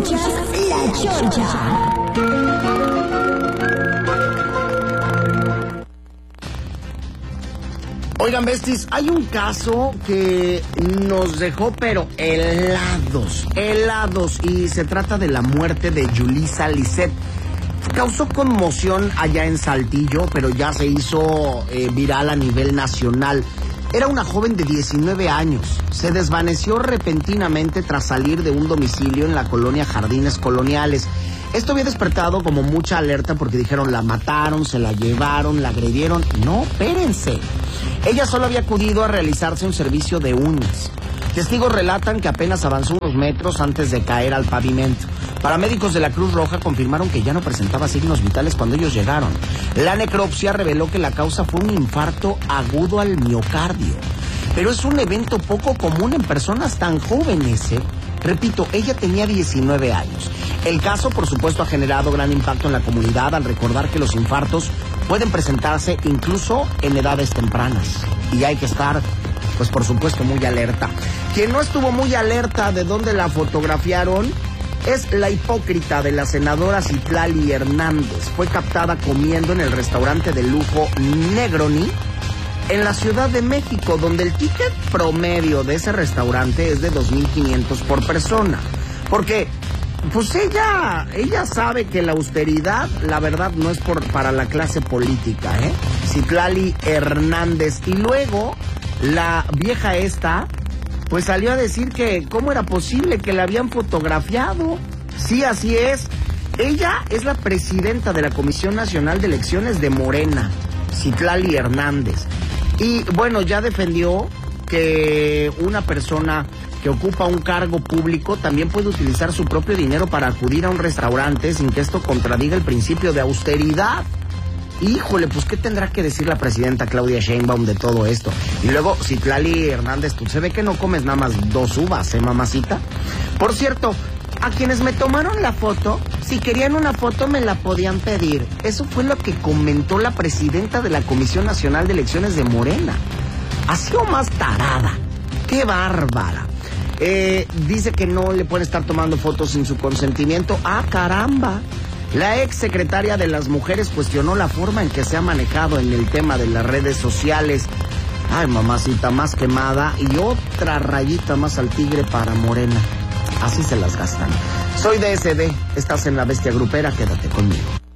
Escuchas La Chorcha. Oigan, besties, hay un caso que nos dejó pero helados, y se trata de la muerte de Yulisa Lisset. Causó conmoción allá en Saltillo, pero ya se hizo viral a nivel nacional. Era una joven de 19 años. Se desvaneció repentinamente tras salir de un domicilio en la colonia Jardines Coloniales. Esto había despertado como mucha alerta porque dijeron la mataron, se la llevaron, la agredieron. No, espérense. Ella solo había acudido a realizarse un servicio de uñas. Testigos relatan que apenas avanzó unos metros antes de caer al pavimento. Paramédicos de la Cruz Roja confirmaron que ya no presentaba signos vitales cuando ellos llegaron. La necropsia reveló que la causa fue un infarto agudo al miocardio. Pero es un evento poco común en personas tan jóvenes, ¿eh? Repito, ella tenía 19 años. El caso, por supuesto, ha generado gran impacto en la comunidad al recordar que los infartos pueden presentarse incluso en edades tempranas. Y hay que estar, pues por supuesto, muy alerta. Quien no estuvo muy alerta de dónde la fotografiaron es la hipócrita de la senadora Citlali Hernández. Fue captada comiendo en el restaurante de lujo Negroni en la Ciudad de México, donde el ticket promedio de ese restaurante es de 2,500 por persona. Porque, pues ella sabe que la austeridad, la verdad, no es para la clase política, ¿eh? Citlali Hernández. Y luego, la vieja esta, pues salió a decir que cómo era posible que la habían fotografiado. Sí, así es. Ella es la presidenta de la Comisión Nacional de Elecciones de Morena, Citlali Hernández. Y bueno, ya defendió que una persona que ocupa un cargo público también puede utilizar su propio dinero para acudir a un restaurante sin que esto contradiga el principio de austeridad. Híjole, pues ¿qué tendrá que decir la presidenta Claudia Sheinbaum de todo esto? Y luego, Citlali Hernández, tú se ve que no comes nada más 2 uvas, mamacita. Por cierto, a quienes me tomaron la foto, si querían una foto me la podían pedir. Eso fue lo que comentó la presidenta de la Comisión Nacional de Elecciones de Morena. Ha sido más tarada. ¡Qué bárbara! Dice que no le pueden estar tomando fotos sin su consentimiento. ¡Ah, caramba! La ex secretaria de las Mujeres cuestionó la forma en que se ha manejado en el tema de las redes sociales. Ay, mamacita, más quemada y otra rayita más al tigre para Morena. Así se las gastan. Soy DSD, estás en La Bestia Grupera, quédate conmigo.